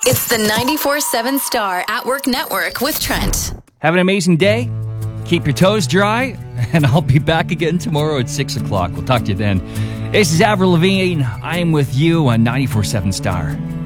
It's the 94.7 Star at Work Network with Trent. Have an amazing day. Keep your toes dry. And I'll be back again tomorrow at 6 o'clock. We'll talk to you then. This is Avril Lavigne. I am with you on 94.7 Star.